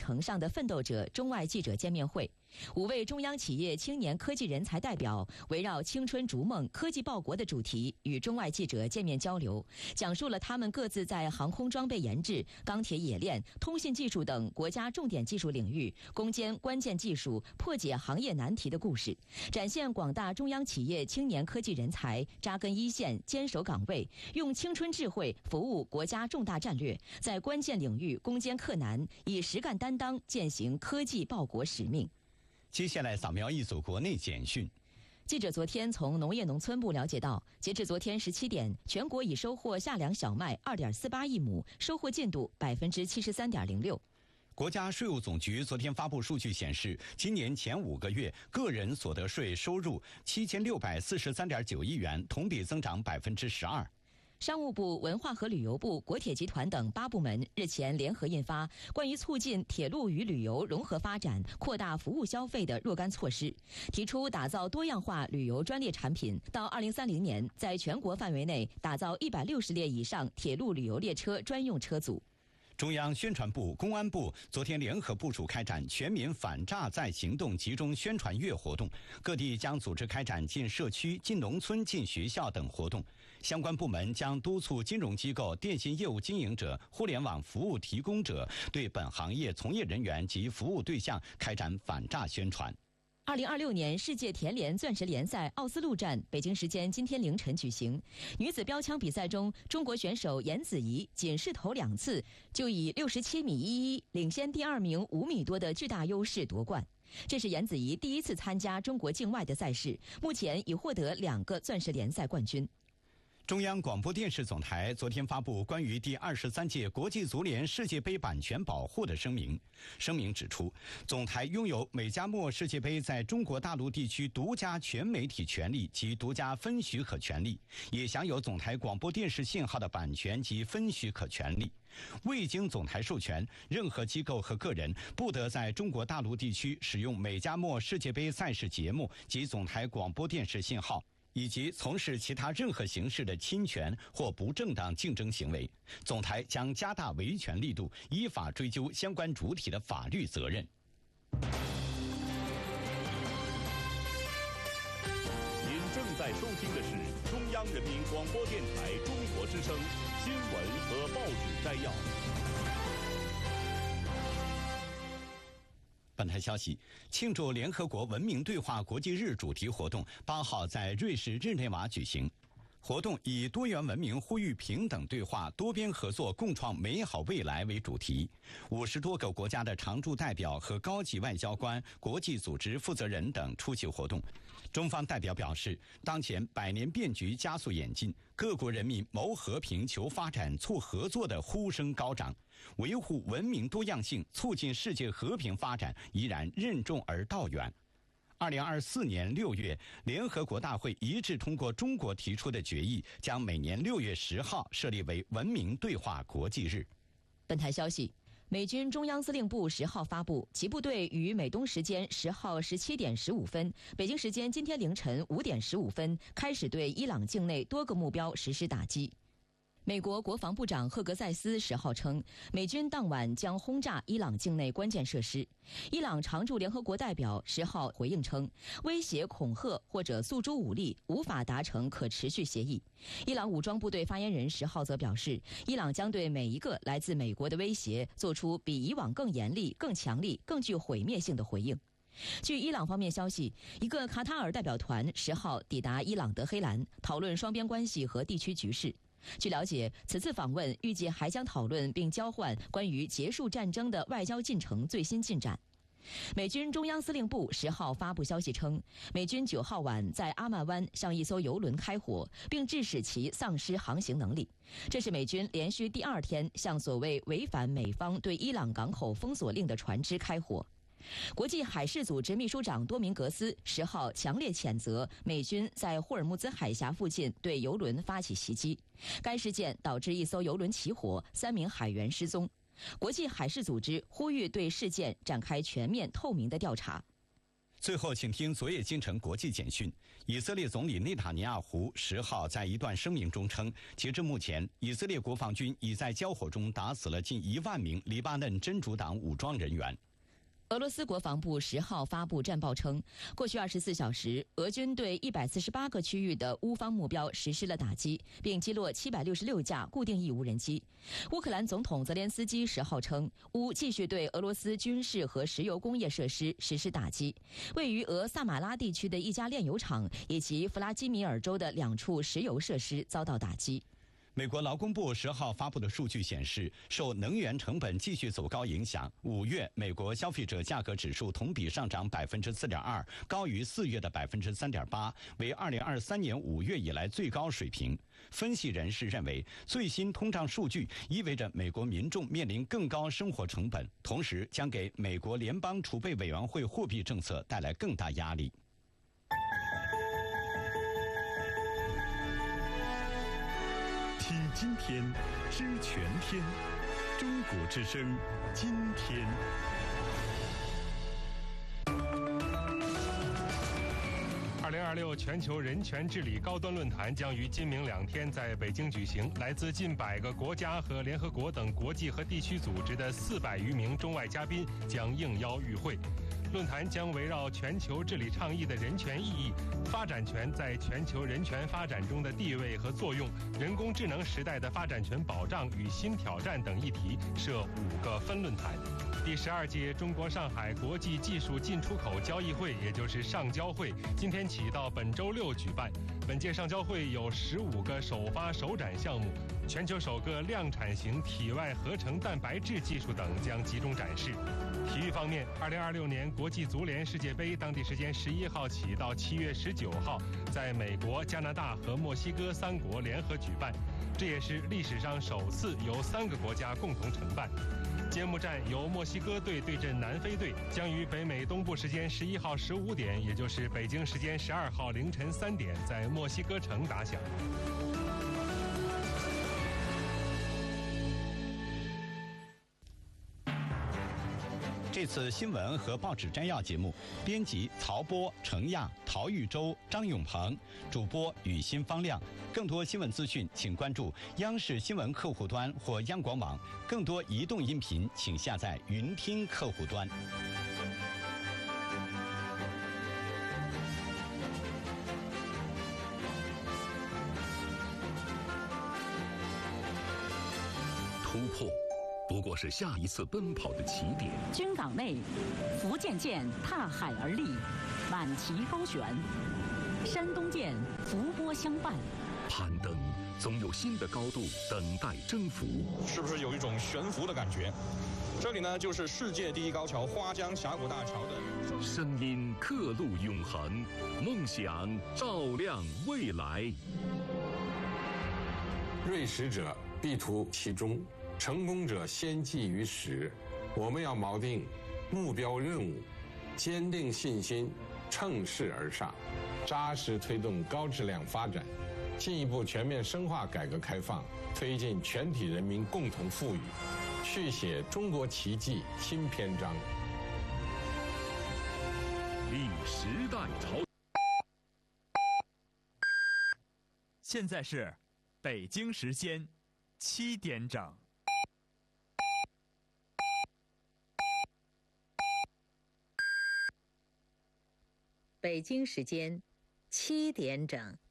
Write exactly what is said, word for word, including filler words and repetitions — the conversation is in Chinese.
程上的奋斗者中外记者见面会。五位中央企业青年科技人才代表围绕青春逐梦、科技报国的主题与中外记者见面交流，讲述了他们各自在航空装备研制、钢铁冶炼、通信技术等国家重点技术领域攻坚关键技术、破解行业难题的故事，展现广大中央企业青年科技人才扎根一线、坚守岗位，用青春智慧服务国家重大战略，在关键领域攻坚克难，以实干担当践行科技报国使命。 接下来扫描一组国内简讯。 记者昨天从农业农村部了解到，截至昨天十七点，全国已收获夏粮小麦 二点四八亿亩，收获进度 百分之七十三点零六。 国家税务总局昨天发布数据显示，今年前五个月个人所得税收入七千六百四十三点九亿元，同比增长 百分之十二。 商务部、文化和旅游部、国铁集团等八部门日前联合印发关于促进铁路与旅游融合发展、扩大服务消费的若干措施，提出打造多样化旅游专列产品，到二零三零年在全国范围内打造一百六十列以上铁路旅游列车专用车组。 中央宣传部、公安部昨天联合部署开展全民反诈再行动集中宣传月活动，各地将组织开展进社区、进农村、进学校等活动。相关部门将督促金融机构、电信业务经营者、互联网服务提供者对本行业从业人员及服务对象开展反诈宣传。 二零二六年世界田联钻石联赛奥斯陆站北京时间今天凌晨举行。女子标枪比赛中，中国选手颜子怡仅试投两次，就以六十七米一一领先第二名五米多的巨大优势夺冠。这是颜子怡第一次参加中国境外的赛事，目前已获得两个钻石联赛冠军。 中央广播电视总台昨天发布关于第二十三届国际足联世界杯版权保护的声明。声明指出，总台拥有美加墨世界杯在中国大陆地区独家全媒体权利及独家分许可权利，也享有总台广播电视信号的版权及分许可权利。未经总台授权，任何机构和个人不得在中国大陆地区使用美加墨世界杯赛事节目及总台广播电视信号，以及从事其他任何形式的侵权或不正当竞争行为。总台将加大维权力度，依法追究相关主体的法律责任。 您正在收听的是中央人民广播电台中国之声新闻和报纸摘要。 本台消息，庆祝联合国文明对话国际日主题活动八号在瑞士日内瓦举行。活动以多元文明呼吁平等对话、多边合作共创美好未来为主题。五十多个国家的常驻代表和高级外交官、国际组织负责人等出席活动。中方代表表示，当前百年变局加速演进，各国人民谋和平、求发展、促合作的呼声高涨，维护文明多样性、促进世界和平发展依然任重而道远。二零二四年六月，联合国大会一致通过中国提出的决议，将每年六月十号设立为文明对话国际日。 本台消息，美军中央司令部十号发布，其部队于美东时间十号十七点十五分，北京时间今天凌晨五点十五分开始对伊朗境内多个目标实施打击。美国国防部长赫格塞斯十号称，美军当晚将轰炸伊朗境内关键设施。伊朗常驻联合国代表十号回应称，威胁、恐吓或者诉诸武力无法达成可持续协议。伊朗武装部队发言人十号则表示，伊朗将对每一个来自美国的威胁做出比以往更严厉、更强力、更具毁灭性的回应。据伊朗方面消息，一个卡塔尔代表团十号抵达伊朗德黑兰，讨论双边关系和地区局势。据了解，此次访问预计还将讨论并交换关于结束战争的外交进程最新进展。美军中央司令部十号发布消息称，美军九号晚在阿曼湾向一艘油轮开火，并致使其丧失航行能力。这是美军连续第二天向所谓违反美方对伊朗港口封锁令的船只开火。国际海事组织秘书长多明格斯十号强烈谴责美军在霍尔木兹海峡附近对油轮发起袭击，该事件导致一艘油轮起火，三名海员失踪。国际海事组织呼吁对事件展开全面透明的调查。 最后，请听昨夜今晨国际简讯。以色列总理内塔尼亚胡十号在一段声明中称，截至目前，以色列国防军已在交火中打死了近一万名黎巴嫩真主党武装人员。 俄罗斯国防部十号发布战报称，过去二十四小时，俄军对一百四十八个区域的乌方目标实施了打击，并击落七百六十六架固定翼无人机。乌克兰总统泽连斯基十号称，乌继续对俄罗斯军事和石油工业设施实施打击，位于俄萨马拉地区的一家炼油厂以及弗拉基米尔州的两处石油设施遭到打击。 美国劳工部十号发布的数据显示，受能源成本继续走高影响，五月美国消费者价格指数同比上涨百分之四点二，高于四月的百分之三点八，为二零二三年五月以来最高水平。分析人士认为，最新通胀数据意味着美国民众面临更高生活成本，同时将给美国联邦储备委员会货币政策带来更大压力。 听今天，知全天。中国之声，今天。 二零二六全球人权治理高端论坛将于今明两天在北京举行，来自近百个国家和联合国等国际和地区组织的四百余名中外嘉宾将应邀与会。论坛将围绕全球治理倡议的人权意义、发展权在全球人权发展中的地位和作用、人工智能时代的发展权保障与新挑战等议题，设五个分论坛。第十二届中国上海国际技术进出口交易会，也就是上交会，今天起到本周六举办。本届上交会有十五个首发首展项目，全球首个量产型体外合成蛋白质技术等将集中展示。体育方面，二零二六年国际足联世界杯当地时间十一号起到七月十九号，在美国、加拿大和墨西哥三国联合举办，这也是历史上首次由三个国家共同承办。揭幕战由墨西哥队对阵南非队，将于北美东部时间十一号十五点，也就是北京时间十二号凌晨三点，在墨西哥城打响。 这次新闻和报纸摘要节目，编辑曹波、程亚、陶玉洲、张永鹏，主播雨欣、方亮。更多新闻资讯，请关注央视新闻客户端或央广网。更多移动音频，请下载云听客户端。 突破不过是下一次奔跑的起点。 军港内，福建舰踏海而立，满旗高悬；山东舰伏波相伴。 攀登总有新的高度等待征服， 是不是有一种悬浮的感觉？这里呢，就是世界第一高桥花江峡谷大桥的声音刻录永恒，梦想照亮未来。 锐识者必图其中，成功者先记于始。我们要锚定目标任务，坚定信心，乘势而上，扎实推动高质量发展，进一步全面深化改革开放，推进全体人民共同富裕，续写中国奇迹新篇章。 历时代潮。 现在是北京时间七点整。 北京时间七点整。